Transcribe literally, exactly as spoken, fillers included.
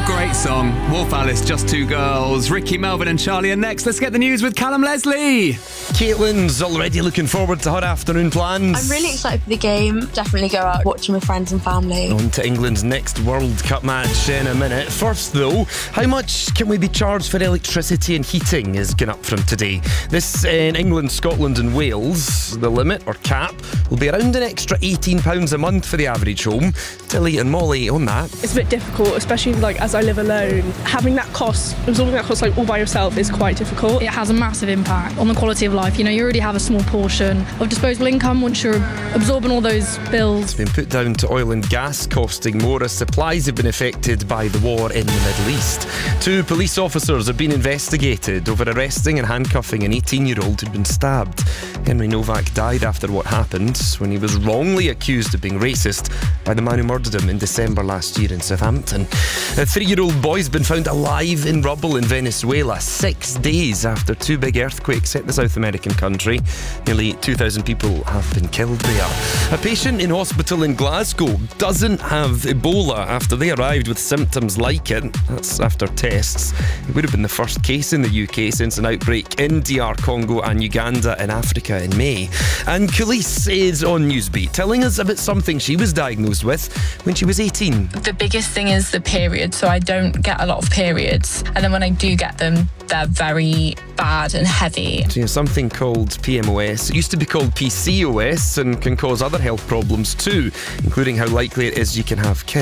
Great song. Wolf Alice, Just Two Girls. Ricky, Melvin and Charlie are next. Let's get the news with Callum Leslie. Caitlin's already looking forward to her afternoon plans. I'm really excited for the game. Definitely go out watching with friends and family. On to England's next World Cup match in a minute. First though, how much can we be charged for electricity and heating is going up from today. This in England, Scotland and Wales. The limit or cap will be around an extra eighteen pounds a month for the average home. Tilly and Molly on that. It's a bit difficult, especially like as I live alone. Having that cost, absorbing that cost like all by yourself is quite difficult. It has a massive impact on the quality of life. You know, you already have a small portion of disposable income once you're absorbing all those bills. It's been put down to oil and gas costing more as supplies have been affected by the war in the Middle East. Two police officers have been investigated over arresting and handcuffing an eighteen-year-old who'd been stabbed. Henry Novak died after what happened when he was wrongly accused of being racist by the man who murdered him in December last year in Southampton. A three-year-old boy's been found alive in rubble in Venezuela six days after two big earthquakes hit the South American country. Nearly two thousand people have been killed there. A patient in hospital in Glasgow doesn't have Ebola after they arrived with symptoms like it. That's after tests. It would have been the first case in the U K since an outbreak in D R Congo and Uganda in Africa in May. And Khalees is on Newsbeat telling us about something she was diagnosed with when she was eighteen. The biggest thing is the period, so I don't get a lot of periods, and then when I do get them, they're very bad and heavy. So you have something called P M O S. It used to be called P C O S and can cause other health problems too, including how likely it is you can have kids.